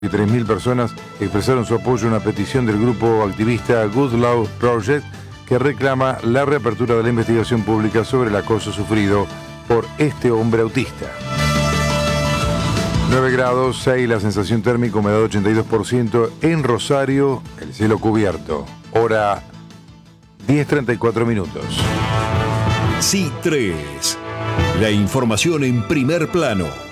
y 3.000 personas expresaron su apoyo a una petición del grupo activista Good Law Project que reclama la reapertura de la investigación pública sobre el acoso sufrido por este hombre autista. 9 grados, 6 la sensación térmica, humedad 82%, en Rosario el cielo cubierto. Hora 10:34 minutos. Sí 3. La información en primer plano.